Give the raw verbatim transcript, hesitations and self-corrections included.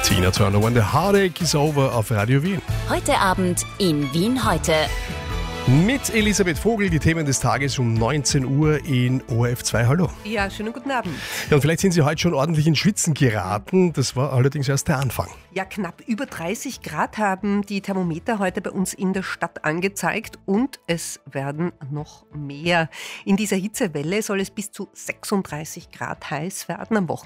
Tina Turner, When the Heartache is Over auf Radio Wien. Heute Abend in Wien heute. Mit Elisabeth Vogel, die Themen des Tages um neunzehn Uhr in O R F zwei. Hallo. Ja, schönen guten Abend. Ja, und vielleicht sind Sie heute schon ordentlich ins Schwitzen geraten. Das war allerdings erst der Anfang. Ja, knapp über dreißig Grad haben die Thermometer heute bei uns in der Stadt angezeigt und es werden noch mehr. In dieser Hitzewelle soll es bis zu sechsunddreißig Grad heiß werden am Wochenende.